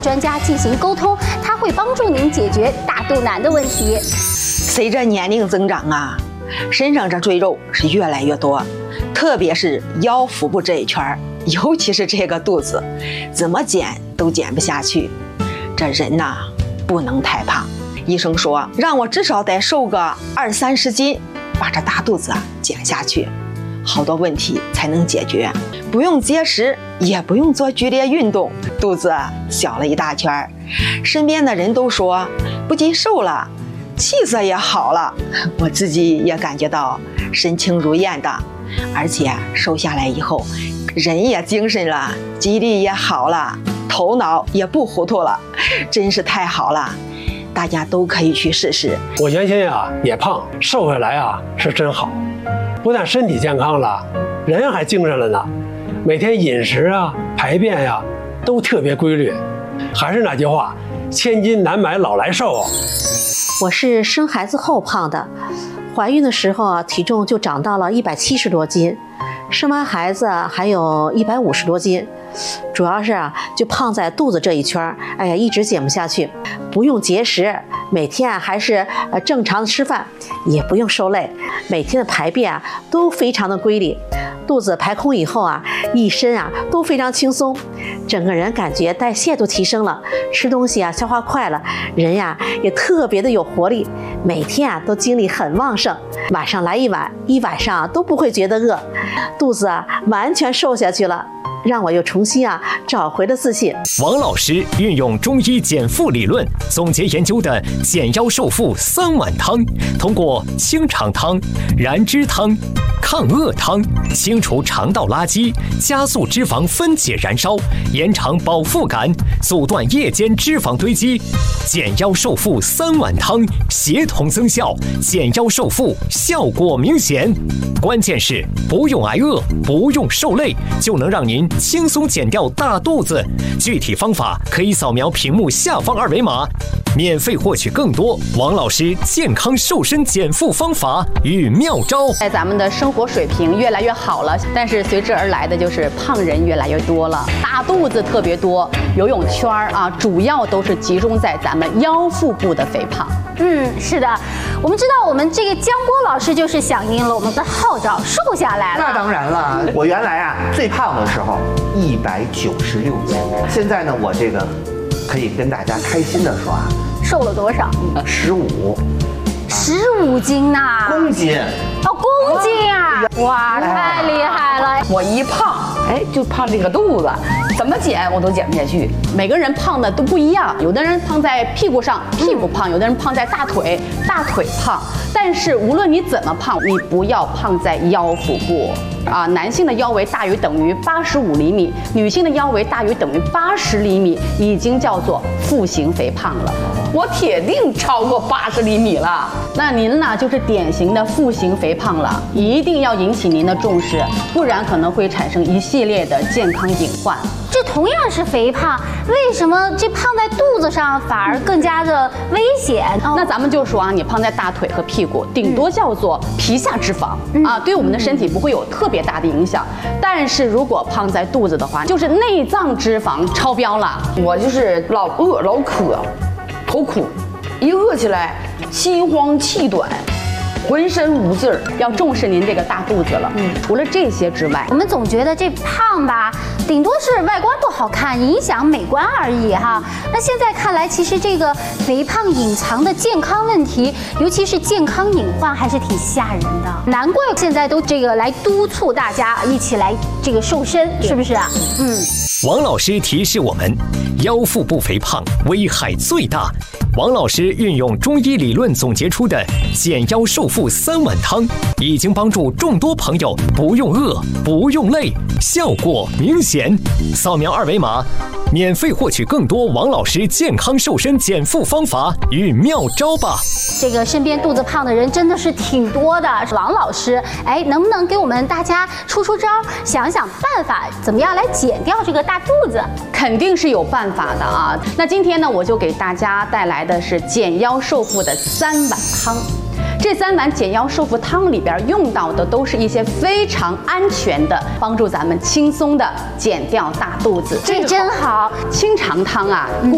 专家进行沟通，它会帮助您解决大肚腩的问题。 随着年龄增长啊，身上这赘肉是越来越多，特别是腰腹部这一圈，尤其是这个肚子，怎么减都减不下去。这人呐，不能太胖。医生说让我至少得瘦个20-30斤，把这大肚子减下去，好多问题才能解决。不用节食，也不用做剧烈运动，肚子小了一大圈。身边的人都说不仅瘦了，气色也好了，我自己也感觉到神清如燕的，而且瘦下来以后人也精神了，记忆力也好了，头脑也不糊涂了，真是太好了。大家都可以去试试。 我原先也胖，瘦下来是真好，不但身体健康了，人还精神了呢。每天饮食排便都特别规律。还是那句话，千金难买老来瘦。 我是生孩子后胖的，怀孕的时候体重就长到了170多斤，生完孩子还有150多斤。主要是就胖在肚子这一圈，哎呀，一直减不下去。不用节食，每天还是正常的吃饭，也不用受累，每天的排便都非常的规律。肚子排空以后一身都非常轻松，整个人感觉代谢都提升了，吃东西消化快了，人也特别的有活力，每天都精力很旺盛。晚上来一碗，一晚上都不会觉得饿，肚子完全瘦下去了，让我又重新找回了自信。 王老师运用中医减腹理论总结研究的减腰瘦腹3碗汤，通过清肠汤、燃脂汤、抗饿汤，清除肠道垃圾，加速脂肪分解燃烧，延长饱腹感，阻断夜间脂肪堆积。减腰瘦腹3碗汤协同增效，减腰瘦腹效果明显。关键是不用挨饿，不用受累，就能让您轻松减掉大肚子。具体方法可以扫描屏幕下方2维码，免费获取更多王老师健康瘦身减腹方法与妙招。 在咱们的生活水平越来越好了，但是随之而来的就是胖人越来越多了，大肚子特别多，游泳圈主要都是集中在咱们腰腹部的肥胖。 是的，我们知道我们这个江波老师就是响应了我们的号召，瘦下来了。 那当然了，我原来最胖的时候196斤，现在呢，我这个可以跟大家开心的说瘦了多少？15斤呐！ 公斤。 公斤哇，太厉害了！ 我一胖，就胖这个肚子，怎么减我都减不下去。 每个人胖的都不一样，有的人胖在屁股上，屁股胖；有的人胖在大腿，大腿胖。但是无论你怎么胖，你不要胖在腰腹部男性的腰围大于等于85厘米，女性的腰围大于等于80厘米，已经叫做腹型肥胖了。 我铁定超过80厘米了。 那您呢，就是典型的腹型肥胖了，一定要引起您的重视，不然可能会产生一系列的健康隐患。 这同样是肥胖，为什么这胖在肚子上反而更加的危险？ 那咱们就说你胖在大腿和屁股，顶多叫做皮下脂肪对我们的身体不会有特别大的影响。但是如果胖在肚子的话，就是内脏脂肪超标了。 我就是老饿老渴，头苦，一饿起来心慌气短，浑身无劲儿， 要重视您这个大肚子了。除了这些之外， 我们总觉得这胖吧，顶多是外观不好看，影响美观而已那现在看来，其实这个肥胖隐藏的健康问题，尤其是健康隐患，还是挺吓人的。难怪现在都这个来督促大家一起来这个瘦身，是不是王老师提示我们，腰腹部肥胖危害最大。王老师运用中医理论总结出的减腰瘦腹3碗汤，已经帮助众多朋友不用饿，不用累，效果明显。扫描2维码，免费获取更多王老师健康瘦身减腹方法与妙招吧。 这个身边肚子胖的人真的是挺多的，王老师，能不能给我们大家出招，想想办法，怎么样来减掉这个大肚子？ 肯定是有办法的那今天呢，我就给大家带来的是减腰瘦腹的3碗汤。这3碗减腰瘦腹汤里边用到的都是一些非常安全的，帮助咱们轻松的减掉大肚子。 这真好， 清肠汤